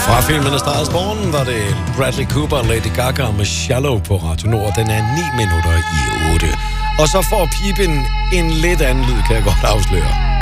Fra filmen A Star Is Born var det Bradley Cooper og Lady Gaga med Shallow på Radio Nord. Den er 9 minutter i 8. Og så får pipen en lidt anden lyd, kan jeg godt afsløre.